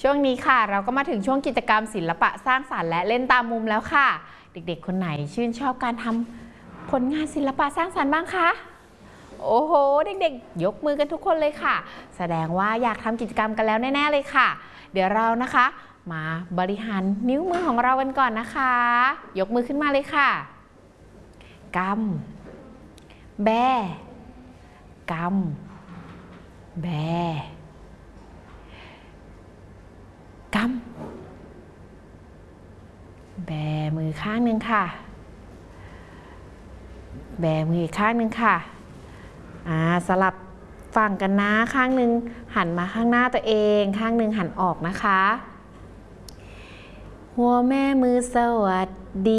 ช่วงนี้ค่ะเราก็มาถึงช่วงกิจกรรมศิลปะสร้างสรรค์และเล่นตามมุมแล้วค่ะเด็กๆคนไหนชื่นชอบการทำผลงานศิลปะสร้างสรรค์บ้างคะโอ้โหเด็กๆยกมือกันทุกคนเลยค่ะแสดงว่าอยากทำกิจกรรมกันแล้วแน่ๆเลยค่ะเดี๋ยวเรานะคะมาบริหารนิ้วมือของเรากันก่อนนะคะยกมือขึ้นมาเลยค่ะกำแบกำแบกำแบมือข้างหนึ่งค่ะแบมืออีกข้างหนึ่งค่ะสลับฝั่งกันนะข้างหนึ่งหันมาข้างหน้าตัวเองข้างหนึ่งหันออกนะคะหัวแม่มือสวัสดี